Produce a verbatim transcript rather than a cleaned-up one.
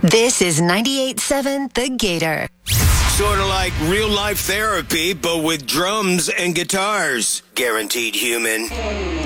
This is ninety-eight point seven The Gator. Sort of like real-life therapy, but with drums and guitars. Guaranteed Human.